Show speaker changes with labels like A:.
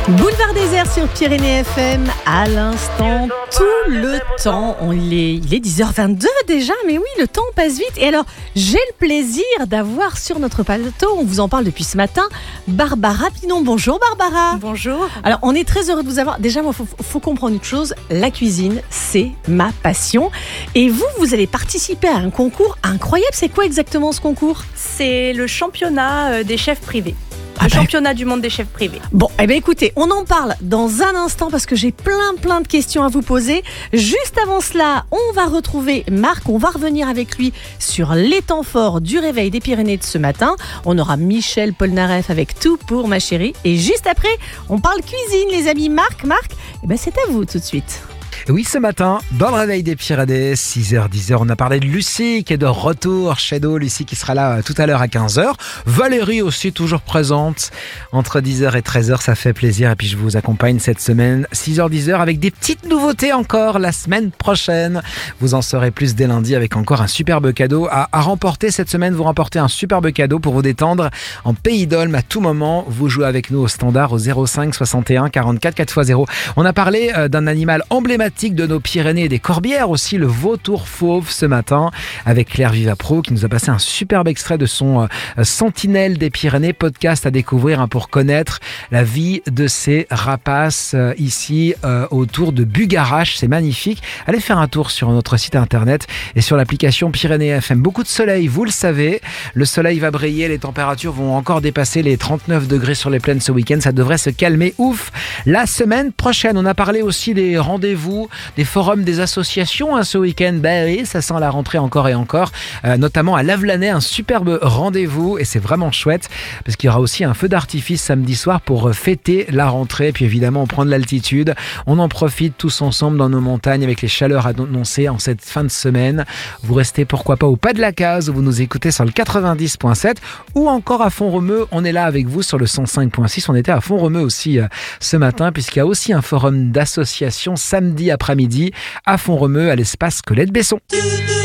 A: Boulevard désert sur Pyrénées FM, à l'instant, tout le temps. Il est 10h22 déjà, mais oui, le temps passe vite. Et alors, j'ai le plaisir d'avoir sur notre plateau, on vous en parle depuis ce matin, Barbara Pinon. Bonjour Barbara.
B: Bonjour.
A: Alors, on est très heureux de vous avoir. Déjà, moi, faut comprendre une chose, la cuisine, c'est ma passion. Et vous allez participer à un concours incroyable. C'est quoi exactement ce concours ?
B: C'est le championnat des chefs privés. Le championnat du monde des chefs privés.
A: Bon, écoutez, on en parle dans un instant parce que j'ai plein de questions à vous poser. Juste avant cela, on va retrouver Marc, on va revenir avec lui sur les temps forts du réveil des Pyrénées de ce matin. On aura Michel Polnareff avec Tout pour ma chérie. Et juste après, on parle cuisine, les amis. Marc, c'est à vous tout de suite.
C: Oui, ce matin, dans le réveil des Pyrénées, 6h, 10h, on a parlé de Lucie qui est de retour chez nous. Lucie qui sera là tout à l'heure à 15h. Valérie aussi toujours présente entre 10h et 13h, ça fait plaisir. Et puis je vous accompagne cette semaine, 6h, 10h, avec des petites nouveautés encore la semaine prochaine. Vous en saurez plus dès lundi avec encore un superbe cadeau à remporter cette semaine. Vous remportez un superbe cadeau pour vous détendre en Pays d'Olme à tout moment. Vous jouez avec nous au standard au 05 61 44 4x0. On a parlé d'un animal emblématique de nos Pyrénées et des Corbières aussi, le vautour fauve ce matin avec Claire Vivapro qui nous a passé un superbe extrait de son Sentinelle des Pyrénées, podcast à découvrir pour connaître la vie de ces rapaces ici autour de Bugarache. C'est magnifique. Allez faire un tour sur notre site internet et sur l'application Pyrénées FM. Beaucoup de soleil, vous le savez. Le soleil va briller, les températures vont encore dépasser les 39 degrés sur les plaines ce week-end. Ça devrait se calmer. Ouf! La semaine prochaine, on a parlé aussi des rendez-vous, des forums, des associations ce week-end. Oui, ça sent la rentrée encore et encore, notamment à Lavelanet, un superbe rendez-vous et c'est vraiment chouette parce qu'il y aura aussi un feu d'artifice samedi soir pour fêter la rentrée. Puis évidemment, on prend de l'altitude, on en profite tous ensemble dans nos montagnes avec les chaleurs annoncées en cette fin de semaine. Vous restez pourquoi pas au pas de la case où vous nous écoutez sur le 90.7 ou encore à Font-Romeu. On est là avec vous sur le 105.6. On était à Font-Romeu aussi ce matin puisqu'il y a aussi un forum d'associations samedi après-midi à Font-Romeu à l'espace Colette Besson.